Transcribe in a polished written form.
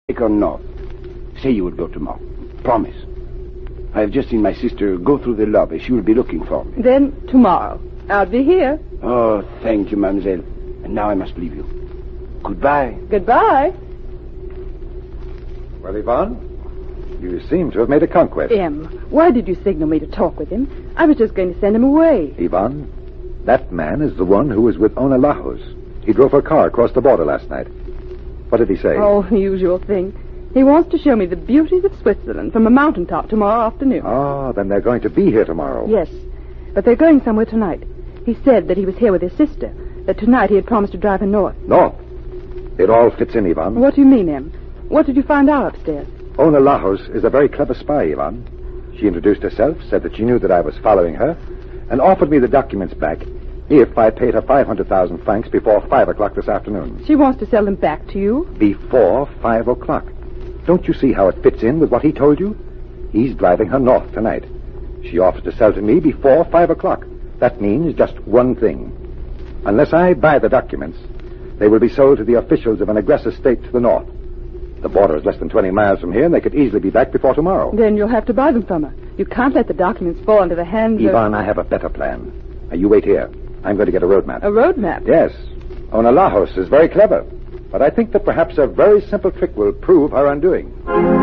or north. Say you would go tomorrow. Promise. I have just seen my sister go through the lobby. She will be looking for me. Then tomorrow. I'll be here. Oh, thank you, mademoiselle. And now I must leave you. Goodbye. Goodbye. Well, Yvonne, you seem to have made a conquest. M, why did you signal me to talk with him? I was just going to send him away. Yvonne, that man is the one who was with Ona Lajos. He drove her car across the border last night. What did he say? Oh, the usual thing. He wants to show me the beauties of Switzerland from a mountaintop tomorrow afternoon. Oh, then they're going to be here tomorrow. Yes, but they're going somewhere tonight. He said that he was here with his sister, that tonight he had promised to drive her north. North? It all fits in, Yvonne. What do you mean, Em? What did you find out upstairs? Ona Lajos is a very clever spy, Yvonne. She introduced herself, said that she knew that I was following her, and offered me the documents back if I paid her 500,000 francs before 5 o'clock this afternoon. She wants to sell them back to you? Before 5 o'clock. Don't you see how it fits in with what he told you? He's driving her north tonight. She offers to sell to me before 5 o'clock. That means just one thing. Unless I buy the documents, they will be sold to the officials of an aggressor state to the north. The border is less than 20 miles from here, and they could easily be back before tomorrow. Then you'll have to buy them from her. You can't let the documents fall into the hands Yvonne, I have a better plan. Now, you wait here. I'm going to get a road map. A road map? Yes. Ona Lajos is very clever. But I think that perhaps a very simple trick will prove her undoing.